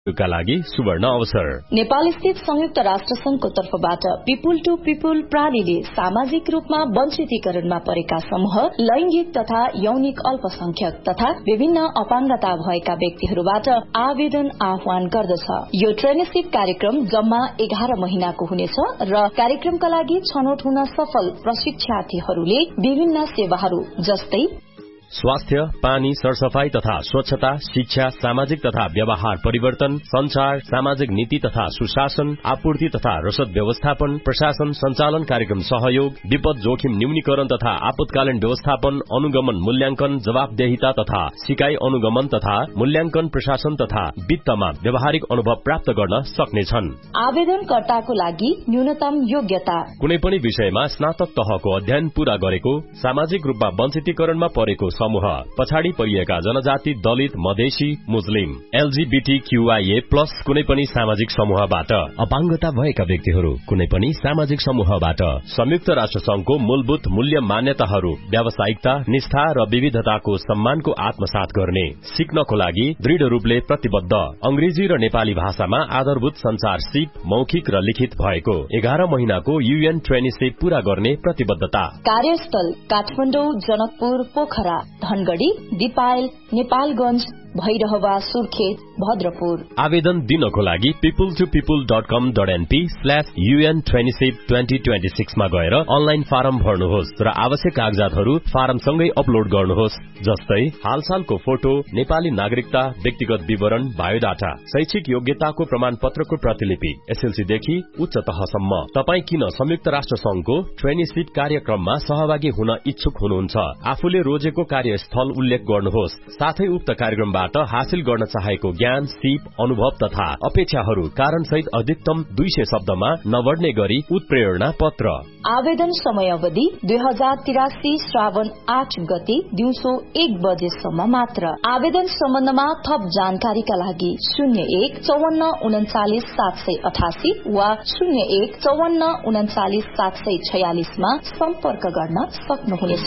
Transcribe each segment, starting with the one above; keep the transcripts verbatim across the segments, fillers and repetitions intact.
का लागि सुवर्ण अवसर। नेपाल स्थित संयुक्त राष्ट्र संघको तर्फबाट पिपुल टू पिपुल प्रालीले सामाजिक रूपमा वञ्चितीकरणमा परेका समूह, लैंगिक तथा यौनिक अल्पसंख्यक तथा विभिन्न अपाङ्गता भएका व्यक्तिहरूबाट आवेदन आह्वान गर्दछ। यो ट्रेनिसिप कार्यक्रम जम्मा एघार महिनाको हुनेछ र कार्यक्रमका लागि छनौट हुन सफल प्रशिक्षार्थीहरूले विभिन्न सेवाहरू जस्तै स्वास्थ्य, पानी, सरसफाई तथा स्वच्छता, शिक्षा, सामाजिक तथा व्यवहार परिवर्तन, संचार, सामाजिक नीति तथा सुशासन, आपूर्ति तथा रसद व्यवस्थापन, प्रशासन संचालन कार्यक्रम सहयोग, विपद जोखिम न्यूनीकरण तथा आपतकालीन व्यवस्थापन, अनुगमन मूल्यांकन, जवाबदेहिता तथा सिकाई अनुगमन तथा मूल्यांकन, प्रशासन तथा वित्तमा व्यावहारिक अनुभव प्राप्त गर्न सक्नेछन्। आवेदनकर्ताको लागि न्यूनतम योग्यता कुनै पनि विषयमा स्नातक तहको अध्ययन पूरा गरेको, सामाजिक रूपमा वञ्चितीकरणमा परेको समूह, पछाडि परिएका जनजाति, दलित, मधेसी, मुस्लिम, एलजीबीटीक्यूआईए प्लस कुनै पनि सामाजिक समूहबाट, अपाङ्गता भएका व्यक्तिहरू कुनै पनि सामाजिक समूहबाट, संयुक्त राष्ट्र संघको मूलभूत मूल्य मान्यताहरू, व्यावसायिकता, निष्ठा र विविधताको सम्मानको आत्मसात गर्ने, सिक्नको लागि दृढ़ रूपले प्रतिबद्ध, अंग्रेजी र नेपाली भाषामा आधारभूत संचार सिप मौखिक र लिखित भएको, एघार महिनाको यूएन ट्रेनिसिप पूरा गर्ने प्रतिबद्धता। कार्यस्थल काठमाडौँ, जनकपुर, पोखरा, धनगढ़ी, दिपायल, नेपालगंज, भैरहवा, सुर्खेत, भद्रपुर। आवेदन दिनको लागि पिपुल टू पिपुल डट कम dot NP slash UN traineeship twenty twenty six मा गएर अनलाइन फारम भर्नुहोस् र आवश्यक कागजातहरू फारमसँगै अपलोड गर्नुहोस्, जस्तै हालसालको फोटो, नेपाली नागरिकता, व्यक्तिगत विवरण, बायोडाटा, शैक्षिक योग्यताको प्रमाण पत्रको प्रतिलिपि, एसएलसीदेखि उच्च तहसम्म। तपाई किन संयुक्त राष्ट्र संघको ट्रेनिसिप कार्यक्रममा सहभागी हुन इच्छुक हुनुहुन्छ, आफूले रोजेको कार्यस्थल उल्लेख गर्नुहोस्, साथै उक्त कार्यक्रमबाट हासिल गर्न चाहेको ज्ञान, सिप, अनुभव तथा अपेक्षाहरू कारण सहित अधिकतम दुई सय शब्दमा नबढ्ने गरी उत्प्रेरणा पत्र। आवेदन समयावधि दुई हजार तिरासी श्रावण आठ गते दिउँसो एक बजेसम्म मात्र। आवेदन सम्बन्धमा थप जानकारीका लागि शून्य एक चौवन्न उन्चालिस सात सय अठासी वा शून्य एक चौवन्न उन्चालिस सात सय छयालिसमा सम्पर्क गर्न सक्नुहुनेछ।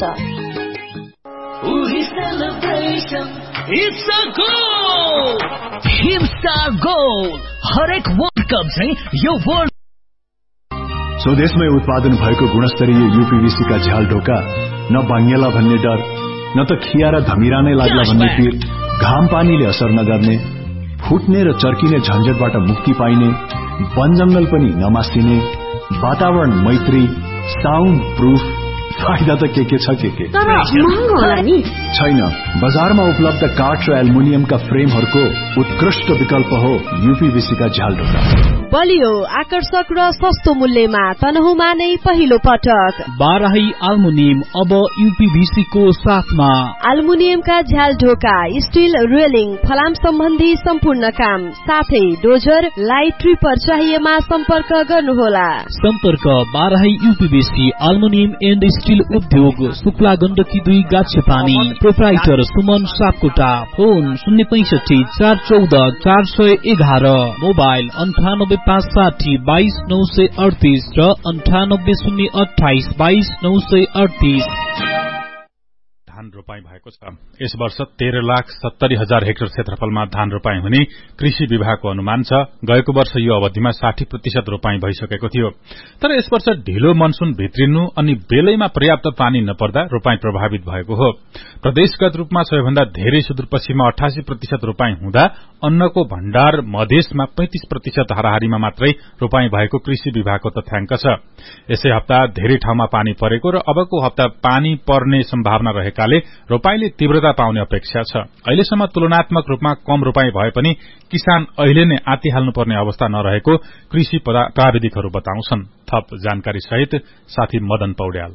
It's a goal! Himstar Goal! हरेक वर्ल्ड कप चाहिँ यो वर्ल्ड स्वदेशमै उत्पादन भएको गुणस्तरीय यूपीवीसी का झ्याल ढोका न भाङ्गेला भन्ने डर, न त खिया र धमिरा नै लाग्ला भन्ने पीर, घाम पानीले असर नगर्ने, फुट्ने र चर्किने झन्झटबाट मुक्ति पाइने, वन जंगल पनि नमासिने, वातावरण मैत्री, साउन्ड प्रूफ, फाइदा त के के छ के के तर महँगो होला नि? छैन, बजारमा उपलब्ध काठ र एल्युमिनियमका फ्रेमहरूको उत्कृष्ट विकल्प हो यूपीवीसी का झ्याल ढोका। बलियो, आकर्षक र सस्तो मूल्यमा तनहुमा नै पहिलो पटक बाराही एल्युमिनियम अब यूपीवीसी को साथमा। एल्युमिनियमका झ्याल ढोका, स्टील रेलिङ, फलाम सम्बन्धी सम्पूर्ण काम, साथै डोजर, लाइट ट्रिपर चाहिएमा सम्पर्क गर्नुहोला। सम्पर्क Barahi UPVC aluminium and steel उद्योग, शुक्ला गण्डकी दुई, गाछे पानी। प्रोप्राइटर सुमन सापकोटा। फोन शून्य पैंसठी चार चौध चार सय एघार। मोबाइल अन्ठानब्बे पाँच साठी बाइस नौ सय अडतिस र अन्ठानब्बे शून्य अठाइस बाइस नौ सय अडतिस। धान रोपाई भएको छ। यस वर्ष तेह्र लाख सत्तरी हजार हेक्टर क्षेत्रफलमा धान रोपाई हुने कृषि विभागको अनुमान छ। गएको वर्ष यो अवधिमा साठी प्रतिशत रोपाई भइसकेको थियो। तर यस वर्ष ढिलो मनसून भित्रिनु अनि बेलैमा पर्याप्त पानी नपर्दा रोपाई प्रभावित भएको हो। प्रदेशगत रूपमा सबैभन्दा धेरै सुदूरपश्चिममा अठासी प्रतिशत रोपाई हुँदा अन्नको भण्डार मधेसमा पैंतीस प्रतिशत हाराहारीमा मात्रै रोपाई भएको कृषि विभागको तथ्याङ्क छ। यसै हप्ता धेरै ठाउँमा पानी परेको र अबको हप्ता पानी पर्ने सम्भावना रहेकाले रोपाईले तीव्रता पाउने अपेक्षा छ। अहिलेसम्म तुलनात्मक रूपमा कम रोपाई भए पनि किसान अहिले नै आतिहाल्नुपर्ने अवस्था नरहेको कृषि प्राविधिकहरू बताउँछन्। थप जानकारी सहित साथी मदन पौड्याल।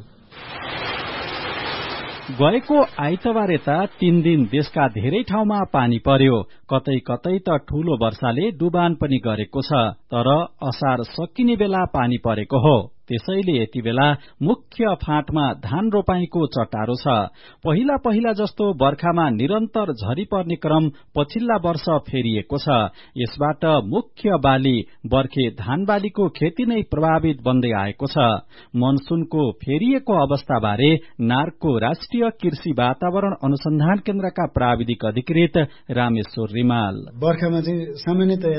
गएको आइतबार यता तीन दिन देशका धेरै ठाउँमा पानी पर्यो। कतै कतै त ठूलो वर्षाले डुबान पनि गरेको छ। तर असार सकिने बेला पानी परेको हो। त्यसैले यति बेला मुख्य फाँटमा धान रोपाईको चटारो छ। पहिला पहिला जस्तो बर्खामा निरन्तर झरी पर्ने क्रम पछिल्ला वर्ष फेरिएको छ। यसबाट मुख्य बाली बर्खे धान बालीको खेती नै प्रभावित बन्दै आएको छ। मनसूनको फेरिएको अवस्थाबारे नार्कको राष्ट्रिय कृषि वातावरण अनुसन्धान केन्द्रका प्राविधिक अधिकृत रामेश्वर रिमाल बर्खामा चाहिँ सामान्यतया